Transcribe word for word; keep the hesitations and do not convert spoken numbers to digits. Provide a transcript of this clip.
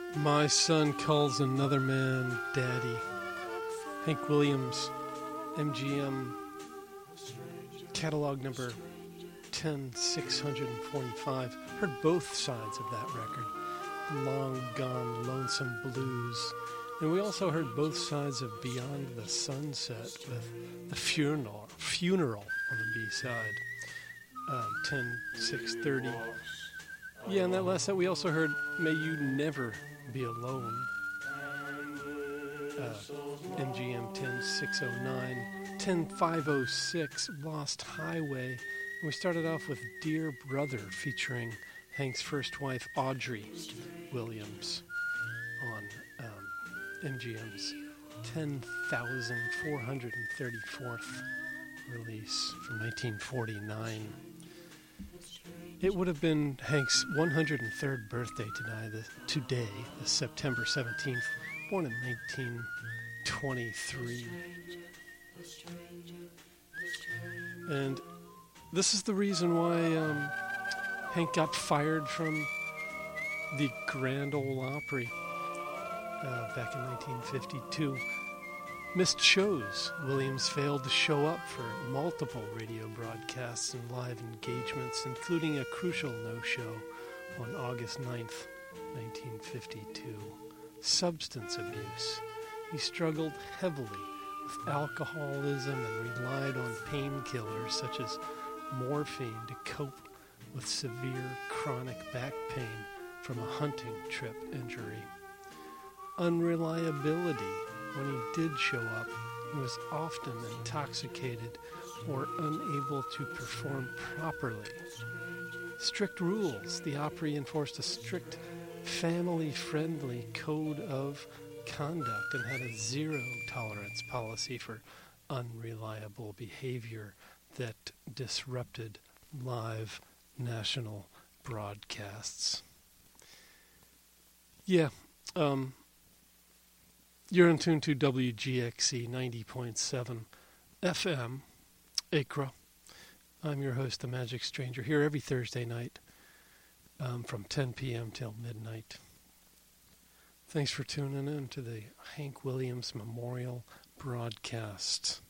My son calls another man daddy. Hank Williams, M G M, catalog number ten six forty-five. Heard both sides of that record. Long Gone Lonesome Blues. And we also heard both sides of Beyond the Sunset with the funeral, funeral on the B-side. Um, ten six thirty. Yeah, and that last set we also heard May You Never Be Alone. Uh, M G M ten six oh nine, ten five oh six, Lost Highway. And we started off with Dear Brother featuring Hank's first wife, Audrey Williams, on um, M G M's ten thousand four hundred thirty-fourth release from nineteen forty-nine. It would have been Hank's one hundred third birthday today, the, today, the September seventeenth, born in nineteen twenty-three. And this is the reason why um, Hank got fired from the Grand Ole Opry uh, back in nineteen fifty-two. Missed shows. Williams failed to show up for multiple radio broadcasts and live engagements, including a crucial no-show on August ninth, nineteen fifty-two. Substance abuse. He struggled heavily with alcoholism and relied on painkillers such as morphine to cope with severe chronic back pain from a hunting trip injury. Unreliability. When he did show up, he was often intoxicated or unable to perform properly. Strict rules. The Opry enforced a strict family-friendly code of conduct and had a zero-tolerance policy for unreliable behavior that disrupted live national broadcasts. Yeah, um... you're in tune to W G X C ninety point seven F M, Acra. I'm your host, The Magic Stranger, here every Thursday night um, from ten p.m. till midnight. Thanks for tuning in to the Hank Williams Memorial Broadcast.